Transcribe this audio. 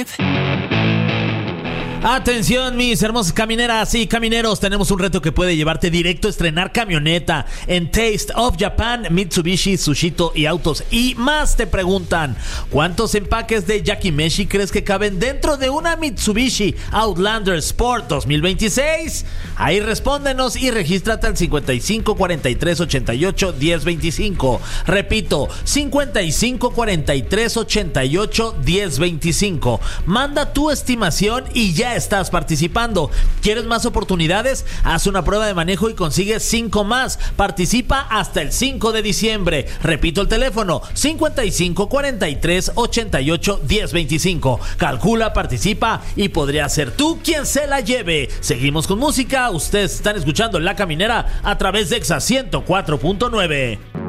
Drive. Atención, mis hermosas camineras y camineros, tenemos un reto que puede llevarte directo a estrenar camioneta en Taste of Japan, Mitsubishi, Tsushito y autos y más. Te preguntan, ¿cuántos empaques de Yakimeshi crees que caben dentro de una Mitsubishi Outlander Sport 2026? Ahí respóndenos y regístrate al 55 43 88 10 25. Repito, 55 43 88 10 25. Manda tu estimación y ya estás participando. ¿Quieres más oportunidades? Haz una prueba de manejo y consigue 5 más. Participa hasta el 5 de diciembre. Repito el teléfono: 55 43 88 10 25. Calcula, participa y podría ser tú quien se la lleve. Seguimos con música. Ustedes están escuchando La Caminera a través de Exa 104.9.